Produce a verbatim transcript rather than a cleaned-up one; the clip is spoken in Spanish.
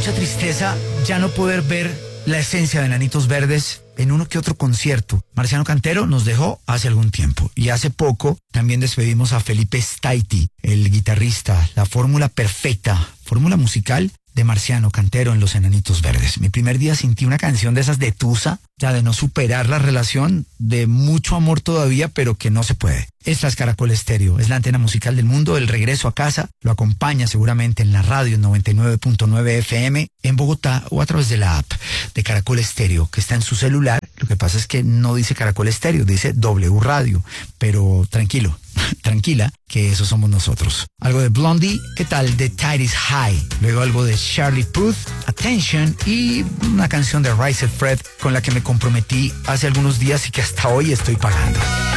mucha tristeza ya no poder ver la esencia de Enanitos Verdes en uno que otro concierto. Marciano Cantero nos dejó hace algún tiempo y hace poco también despedimos a Felipe Staiti, el guitarrista, la fórmula perfecta, fórmula musical de Marciano Cantero en Los Enanitos Verdes. Mi primer día sentí una canción de esas de tusa, ya de no superar la relación, de mucho amor todavía, pero que no se puede. Esta es Caracol Estéreo, es la antena musical del mundo. El regreso a casa lo acompaña seguramente en la radio en noventa y nueve punto nueve F M en Bogotá o a través de la app de Caracol Estéreo que está en su celular. Lo que pasa es que no dice Caracol Estéreo, dice W Radio, pero tranquilo, tranquila, que eso somos nosotros. Algo de Blondie, ¿qué tal? The Tide is High. Luego algo de Charlie Puth, Attention, y una canción de Rise Fred con la que me comprometí hace algunos días y que hasta hoy estoy pagando.